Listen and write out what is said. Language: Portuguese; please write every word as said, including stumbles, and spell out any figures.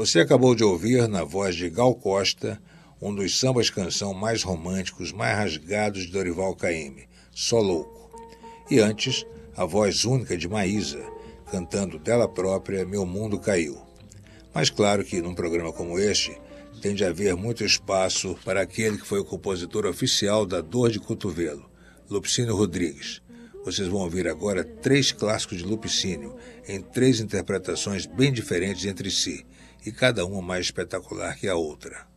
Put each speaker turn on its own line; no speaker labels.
Você acabou de ouvir, na voz de Gal Costa, um dos sambas-canção mais românticos, mais rasgados de Dorival Caymmi, Só Louco. E antes, a voz única de Maísa, cantando dela própria Meu Mundo Caiu. Mas claro que num programa como este, tem de haver muito espaço para aquele que foi o compositor oficial da Dor de Cotovelo, Lupicínio Rodrigues. Vocês vão ouvir agora três clássicos de Lupicínio, em três interpretações bem diferentes entre si, e cada uma mais espetacular que a outra.